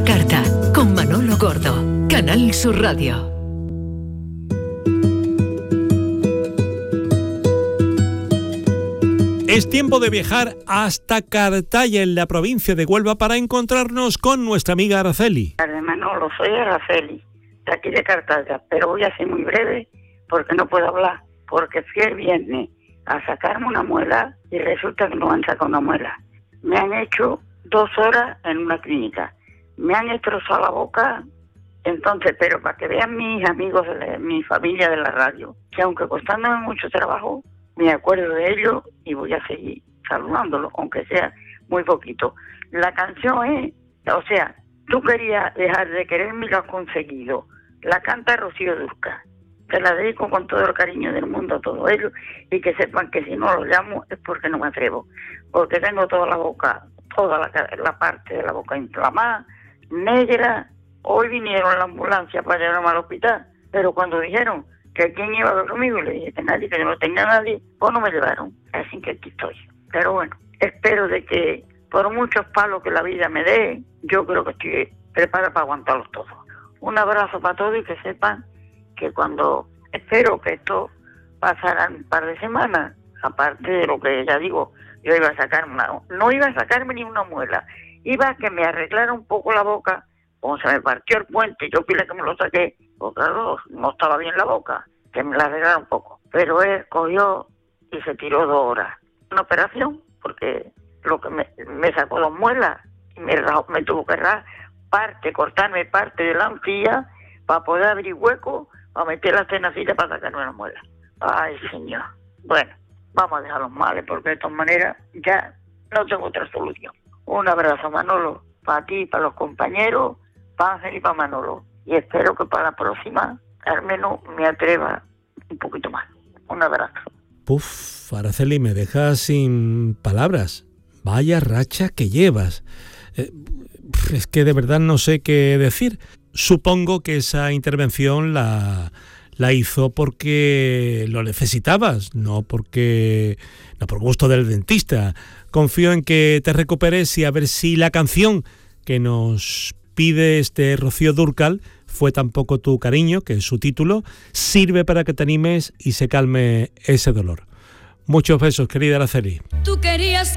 la carta, con Manolo Gordo, Canal Sur Radio. Es tiempo de viajar hasta Cartaya, en la provincia de Huelva, para encontrarnos con nuestra amiga Araceli. Manolo, soy Araceli, de aquí de Cartaya, pero voy a ser muy breve porque no puedo hablar, porque fui el viernes a sacarme una muela y resulta que no han sacado una muela. Me han hecho 2 horas en una clínica, me han destrozado la boca, entonces, pero para que vean mis amigos, mi familia de la radio, que aunque costándome mucho trabajo, me acuerdo de ellos y voy a seguir saludándolos, aunque sea muy poquito. La canción es, o sea, tú querías dejar de quererme y lo has conseguido. La canta Rocío Dúrcal. Te la dedico con todo el cariño del mundo a todos ellos y que sepan que si no los llamo es porque no me atrevo. Porque tengo toda la boca, toda la parte de la boca inflamada, negra. Hoy vinieron a la ambulancia para llevarme al hospital, pero cuando dijeron que quién iba a ver conmigo, le dije que nadie, que no tenía nadie, pues no me llevaron. Así que aquí estoy. Pero bueno, espero de que por muchos palos que la vida me dé, yo creo que estoy preparada para aguantarlos todos. Un abrazo para todos y que sepan que cuando espero que esto pasará un par de semanas, aparte de lo que ya digo, yo iba a sacarme no iba a sacarme ni una muela, iba a que me arreglara un poco la boca, como se me partió el puente, yo pide que me lo saqué, porque claro, no estaba bien la boca, que me la arreglara un poco, pero él cogió y se tiró 2 horas. Una operación, porque lo que me sacó 2 muelas, y me tuvo que cortarme parte de la encía para poder abrir hueco, para meter las tenacillas para sacarme una muela. Ay, señor. Bueno, vamos a dejar los males, porque de todas maneras ya no tengo otra solución. Un abrazo, Manolo, para ti, para los compañeros, para Ángel y para Manolo. Y espero que para la próxima, al menos me atreva un poquito más. Un abrazo. Puf, Araceli, me dejas sin palabras. Vaya racha que llevas. Es que de verdad no sé qué decir. Supongo que esa intervención la hizo porque lo necesitabas, no por gusto del dentista. Confío en que te recuperes y a ver si la canción que nos pide Rocío Dúrcal, Fue tan poco tu cariño, que es su título, sirve para que te animes y se calme ese dolor. Muchos besos, querida Araceli. Tu